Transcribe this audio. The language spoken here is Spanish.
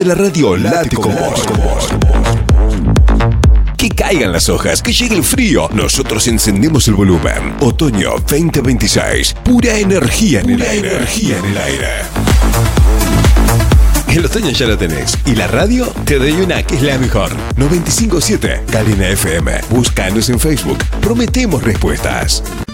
La radio late con vos. Que caigan las hojas, que llegue el frío. Nosotros encendemos el volumen. Otoño 2026. Pura energía en el aire. El otoño ya lo tenés. Y la radio te doy una que es la mejor. 95.7 Galena FM. Búscanos en Facebook. Prometemos respuestas.